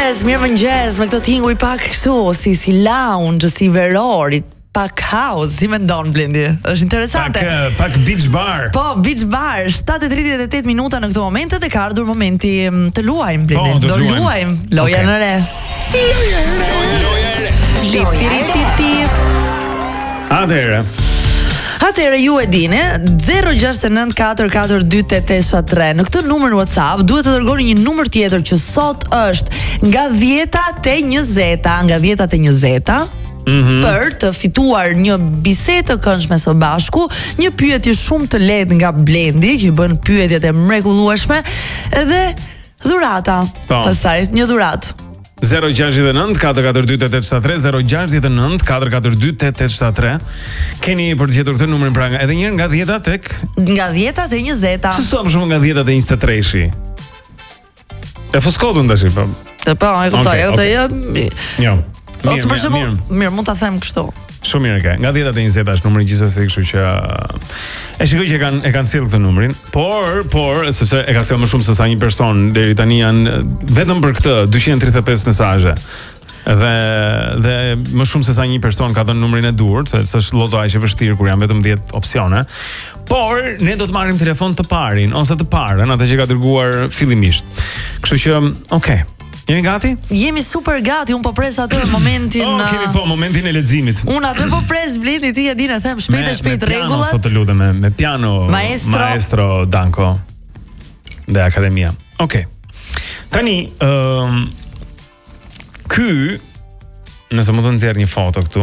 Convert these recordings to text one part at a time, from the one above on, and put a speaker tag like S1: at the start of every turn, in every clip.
S1: Mirëmëngjes, me këto tinguj pak kështu, si lounge, si verori, pak house, si mendon Blendi? Është interesante.
S2: Pak beach bar.
S1: Po, beach bar, 7:38 minuta në këto momente dhe ka ardhur momenti të luajmë Blendi.
S2: Do
S1: luajmë. Loja në re. Atëherë ju e dini, 06944228873. Në këtë numër WhatsApp duhet të dërgoni një numër tjetër që sot është nga 10 te 20. Për të fituar një bisedë të këndshme së bashku, një pyetje shumë të lehtë nga Blendi, që bën pyetjet e mrekullueshme, edhe dhurata. Pastaj një dhuratë.
S2: 069-442-8873 069-442-8873. Keni për të gjetur këtë numrin pra edhe një herë nga 10 tek
S1: nga 10 te 20.
S2: Si sot për shembull nga 10 te 23-shi. E fuskotun tash po.
S1: Po, e kuptoj,
S2: Jo.
S1: Ose për shembull, mirë, mund ta them kështu.
S2: Shumë mirë ka. Nga 10 te 20 është numri gjithsesi, kështu që e shikoj që e kanë sjellë këtë numrin, por sepse e ka sjellë më shumë se sa një person, deri tani janë vetëm për këtë 235 mesazhe. Dhe më shumë se sa një person ka dhënë numrin e duhur, se është loto aq e vështirë kur janë vetëm 10 opsione. Por ne do të marrim telefon të parin ose të parën, atë që ka dërguar fillimisht. Kështu që, okay. Jemi gati?
S1: Jemi super gati, unë po pres atë momentin.
S2: Kemi momentin e leximit.
S1: Unë atë po pres Blendi, ti e di na them shpejt rregullat.
S2: Sot të lutem me piano Maestro Danko dhe Akademia. Okej. Tani ky nëse më të nxjerr një foto këtu.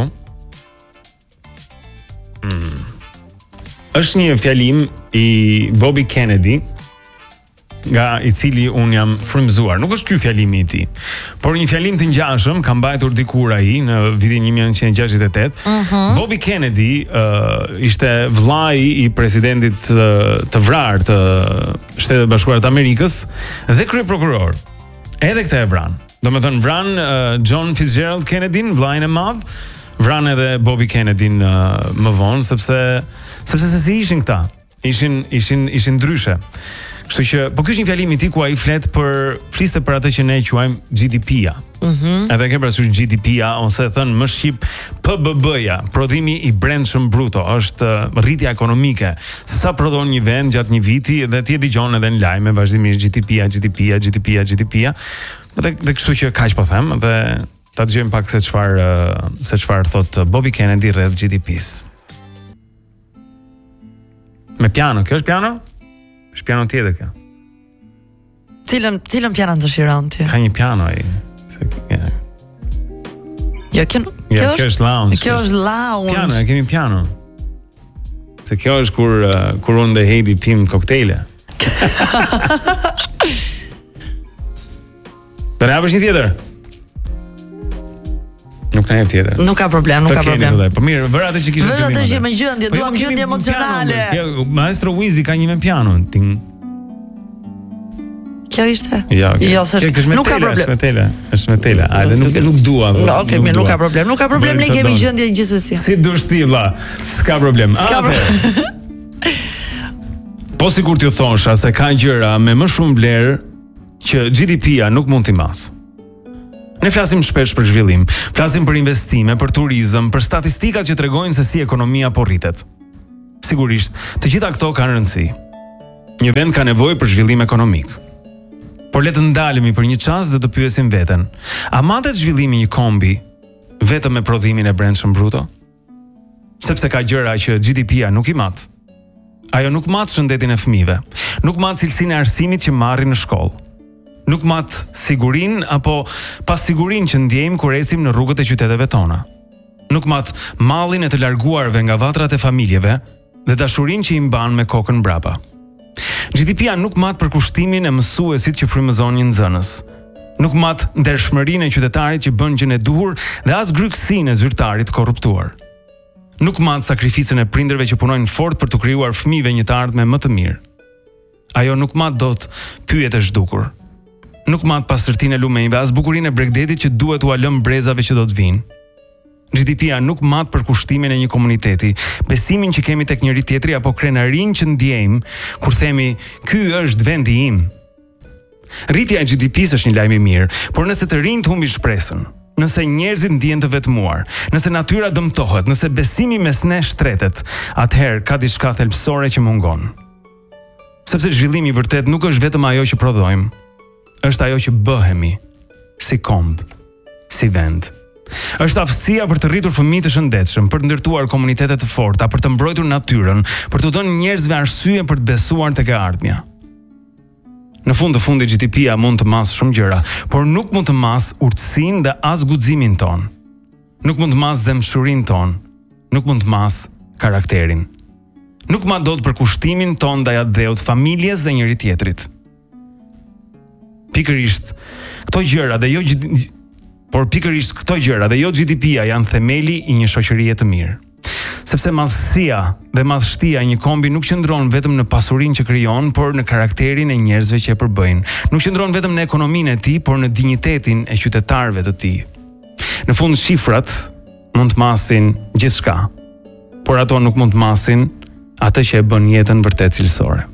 S2: Është një fjalim i Bobby Kennedy, nga i cili un jam frymëzuar. Nuk është ky fjalimi i tij, por një fjalim të ngjashëm ka mbajtur dikur ai në vitin 1968. Bobby Kennedy ishte vllai i presidentit të vrarë të Shtetet Bashkuara të Amerikës dhe kryeprokuror. Edhe këtë e vran. Domethënë vran John Fitzgerald Kennedy, vllain e madh, vran edhe Bobby Kennedy më vonë sepse se si ishin këta. Ishin ndryshe. Kështu që, po ky është një fjalim i tij ku ai fliste për atë që ne quajmë GDP-ja. Edhe ke parasysh GDP-ja ose thënë më shqip PBB-ja, prodhimi i brendshëm bruto, është rritja ekonomike. Se sa prodhon një vend gjatë një viti dhe ti e dëgjon edhe në lajme vazhdimisht GDP-ja. Dhe kështu që kaq po them dhe ta dëgjojmë pak se çfarë thot Bobby Kennedy rreth GDP-s. Me piano, kjo është piano? Është piano tjetër kjo.
S1: Cilën piano dëshiron ti?
S2: Ka një piano ai. Kjo është lounge.
S1: Kjo është lounge.
S2: Piano, kemi piano. Se kjo është kur unë dhe Heidi pim koktejle. Të ne hapësh një tjetër? Nuk na jep tjetër.
S1: Nuk ka problem.
S2: Po mirë, vër atë që kishe fillim.
S1: Vër atë që më gjendje, duam gjendje emocionale.
S2: Maestro Wizi ka një me piano.
S1: Kjo ishte?
S2: Jo,
S1: nuk ka problem.
S2: Është me tele. Hajde, nuk dua.
S1: Okej, mirë, nuk ka problem. Nuk ka problem, ne kemi gjendje gjithsesi.
S2: Si dush ti vlla? S'ka problem. Po sikur t'ju thosha se ka gjëra me më shumë vlerë që GDP-ja nuk mund t'i mas. Ne flasim shpesh për zhvillim, flasim për investime, për turizëm, për statistikat që tregojnë se si ekonomia po rritet. Sigurisht, të gjitha këto kanë rëndësi. Një vend ka nevojë për zhvillim ekonomik. Por le të ndalemi për një çast dhe të pyesim veten, a matet zhvillimi një kombi vetëm me prodhimin e brendshëm bruto? Sepse ka gjëra që GDP-ja nuk i mat. Ajo nuk mat shëndetin e fëmijëve, nuk mat cilësinë e arsimit që marrin në shkollë. Nuk mat sigurin apo pasigurin që ndjejmë kur ecim në rrugët e qyteteve tona. Nuk mat mallin e të larguarve nga vatrat e familjeve dhe dashurinë që i mban me kokën mbrapa. GDP-ja nuk mat përkushtimin e mësuesit që frymëzon një nxënës. Nuk mat ndershmërinë e qytetarit që bën gjën e duhur dhe as grykësinë e zyrtarit korruptuar. Nuk mat sakrificën e prindërve që punojnë fort për të krijuar fëmijëve një të ardhme më të mirë. Ajo nuk mat dot pyjet e zhdukur. Nuk mat pastërtinë e lumenjve, as bukurinë e Bregdetit që duhet u lëm brezave që do të vinë. GDP-ja nuk mat për kushtimin e një komuniteti, besimin që kemi tek njëri tjetri apo krenarinë që ndjejmë kur themi ky është vendi im. Rritja e GDP-s është një lajm i mirë, por nëse të rinjt humbin shpresën, nëse njerëzit ndjehen të vetmuar, nëse natyra dëmtohet, nëse besimi mes nesh shtretet, atëherë ka diçka thelbësore që mungon. Sepse zhvillimi i vërtet nuk është vetëm ajo që prodhojmë, është ajo që bëhemi, si komb, si vend. Është aftësia për të rritur fëmijë të shëndetshëm, për të ndërtuar komunitete të forta, për të mbrojtur natyrën, për të dhënë njerëzve arsye për të besuar tek e ardhmja. Në fund të fundit GDP-ja mund të mas shumë gjëra, por nuk mund të mas urtësinë dhe as guximin ton. Nuk mund të mas zemshurinë ton, nuk mund të mas karakterin. Nuk ma dot për kushtimin ton ndaj dheut, familjes dhe njëri tjetrit. Pikërisht këto gjëra dhe jo GDP-ja janë themeli i një shoqërie të mirë. Sepse madhësia dhe madhështia e një kombi nuk qëndron vetëm në pasurinë që krijon, por në karakterin e njerëzve që e përbëjnë. Nuk qëndron vetëm në ekonominë e tij, por në dinjitetin e qytetarëve të tij. Në fund shifrat mund të masin gjithçka, por ato nuk mund të masin atë që e bën jetën vërtet cilësore.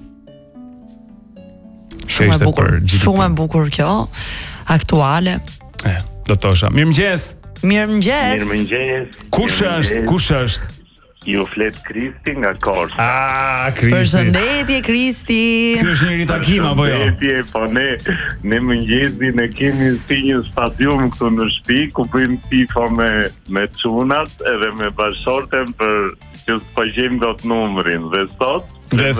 S1: Shumë e bukur kjo, aktuale.
S2: Do të thosha. Mirëmëngjes. Kush është?
S3: Ju flet Kristi nga Korça.
S2: Kristi.
S1: Përshëndetje Kristi.
S2: Ky është një takim apo jo?
S3: Përshëndetje, po ne mëngjesi ne kemi si një stadium këtu në shtëpi ku bëjmë tifo me çunat edhe me bashortën për që të gjejmë dot numrin dhe sot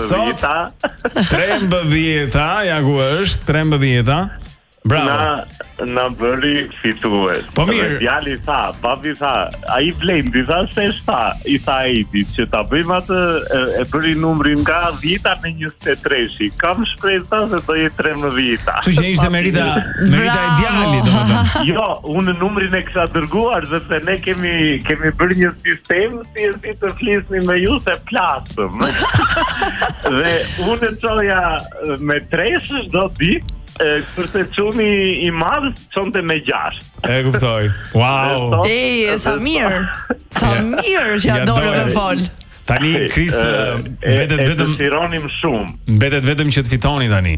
S2: 13, ja ku është 13. Bravo.
S3: Na bëri fitues.
S2: Po mirë.
S3: Djali tha, papi tha, ai Blendi tha se i tha Edi që ta bëjmë atë e bëri numrin nga 10 në 23. Kam shpresë se do jetë 13.
S2: Kështu që ishte merita e djalit, domethënë.
S3: Jo, unë numrin e kisha dërguar sepse ne kemi bërë një sistem si të flisni me ju se plasëm. Dhe unë çoja me 3 çdo ditë. Kurse çuni i madh çonte me 6.
S2: E kuptoj. Wow.
S1: Sa mirë. Sa mirë që adore me fol.
S2: Tani Krist mbetet vetëm
S3: tironim shumë.
S2: Mbetet vetëm që të fitoni tani.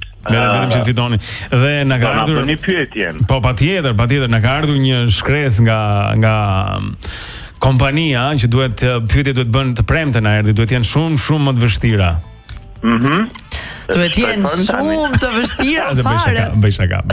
S2: Dhe na ka ardhur
S3: një pyetje.
S2: Po patjetër, na ka ardhur një shkresë nga kompania që pyetjet duhet bën të premte na erdhi, duhet jenë shumë më të vështira.
S1: Duhet jenë shumë të vështira fare.
S2: Bëj shaka.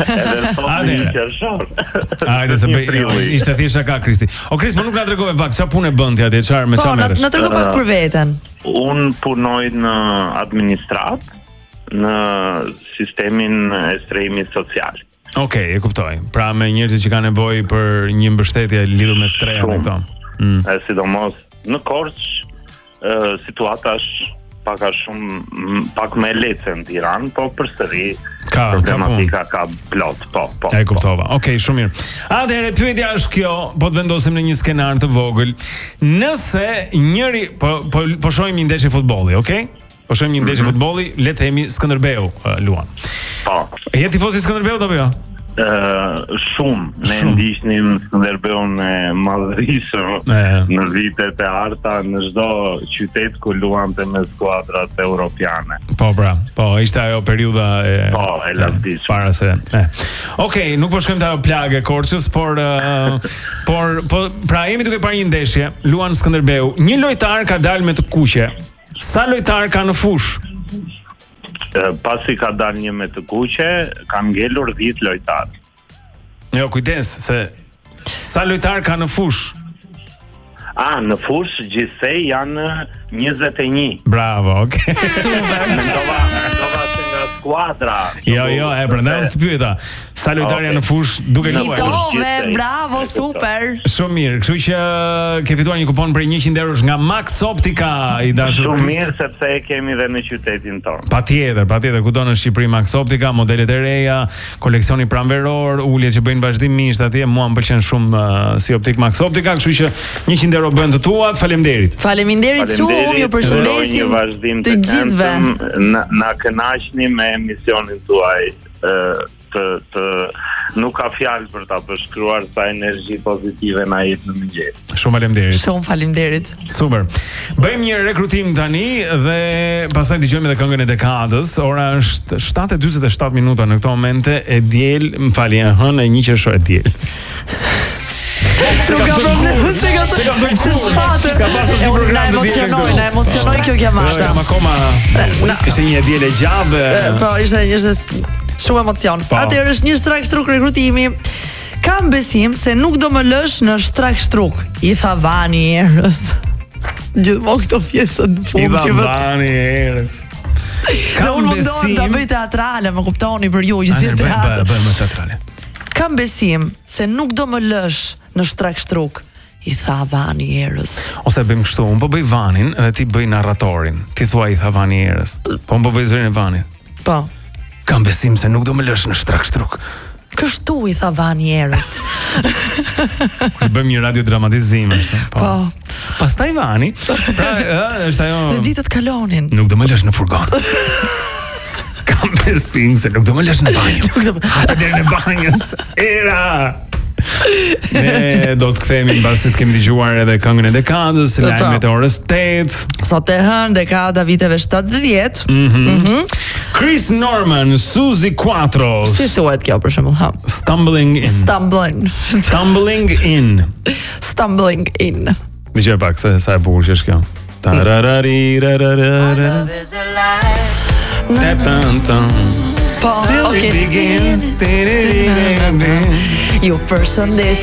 S2: Hajde se ishte thjesht shaka Kristi. O Krist, po nuk na tregove pak çfarë punë bën ti atje, çfarë merresh?
S1: Na trego pak për veten.
S3: Un punoj në administrat në sistemin e strehimit social.
S2: Okej, e kuptoj. Pra me njerëzit që kanë nevojë për një mbështetje lidhur me strehin e këto.
S3: Sidomos në Korçë situata është pak më lehtë në Tiranë, po përsëri problematika ka plot, po.
S2: E kuptova. Okej, shumë mirë. Atëherë pyetja është kjo, po të vendosim në një skenar të vogël. Nëse njëri po shohim një ndeshje futbolli, okay? Po shohim një ndeshje futbolli, le të themi Skënderbeu luan. Po. Je tifoz i Skënderbeut apo jo?
S3: Shumë. Ne ndiqnim Skënderbeun e madhërisëm në vitet e arta në çdo qytet ku luante me skuadrat europiane.
S2: Po, ishte ajo periudha
S3: e lavdishme.
S2: Para se. Okej, nuk po shkojmë te ajo plagë e Korçës, por pra jemi duke parë një ndeshje, luan Skënderbeu. Një lojtar ka dalë me të kuqe. Sa lojtar ka në fushë?
S3: Pasi ka dalë një me të kuqe, kanë ngelur 10 lojtar.
S2: Jo, kujdes, se sa lojtar ka në fush?
S3: Në fush gjithsej janë 21.
S2: Bravo, okay.
S3: Super. Mendova se nga skuadra.
S2: Jo, prandaj unë të pyeta. Sa lojtar janë në fush duke luajtur?
S1: Fitove, bravo, super.
S2: Shumë mirë, kështu që ke fituar një kupon për 100 eurosh nga Max Optica i dashur.
S3: Shumë mirë sepse e kemi edhe në qytetin tonë.
S2: Patjetër, kudo në Shqipëri Max Optica, modelet e reja, koleksioni pranveror, uljet që bëjnë vazhdimisht atje, mua më pëlqen shumë si optik Max Optica, kështu që 100 euro bën të tuat. Faleminderit.
S1: Faleminderit shumë, ju përshëndesim të gjithëve.
S3: Na kënaqni me emisionin tuaj të nuk ka fjalë për ta përshkruar sa energji pozitive na jep në mëngjes.
S2: Shumë faleminderit.
S1: Shumë faleminderit.
S2: Super. Bëjmë një rekrutim tani dhe pastaj dëgjojmë edhe këngën e dekadës. Ora është 7:47 minuta në këto momente e diel, më falni, e një qershor e diel.
S1: Nuk ka problem, se ka të na emocionoi kjo kjamata.
S2: Ishte një diel e gjatë.
S1: Po, ishte shumë emocion. Atëherë është një shtrak shtruk rekrutimi. Kam besim se nuk do më lësh në shtrak shtruk. I tha Vani erës. Gjithmonë këto pjesën në fund
S2: që Vani erës.
S1: Kam besim ta bëj teatrale, më kuptoni për ju që si teatr.
S2: Bëjmë teatrale.
S1: Kam besim se nuk do më lësh në shtrak shtruk. I tha Vani erës.
S2: Ose bëjmë kështu, unë po bëj Vanin dhe ti bëj narratorin. Ti thua i tha Vani erës. Po unë po bëj zërin e Vanit.
S1: Po.
S2: Kam besim se nuk do më lësh në shtrak shtruk.
S1: Kështu i tha Vani erës.
S2: Bëjmë një radiodramatizim ashtu.
S1: Po.
S2: Pastaj Vani, pra është ajo.
S1: Dhe ditët kalonin.
S2: Nuk do më lësh në furgon. Kam besim se nuk do më lësh në banjë. Hajde deri në banjës. Era. Ne do të kthehemi mbasi të kemi dëgjuar edhe këngën e dekadës, lajmet e orës 8.
S1: Sot e hën dekada viteve 70.
S2: Chris Norman, Suzy Quatro.
S1: Si thuhet kjo për shembull?
S2: Stumbling in.
S1: Stumbling in.
S2: Dëgjoj pak se sa e bukur që është kjo.
S1: Po, okay. Ju përshëndes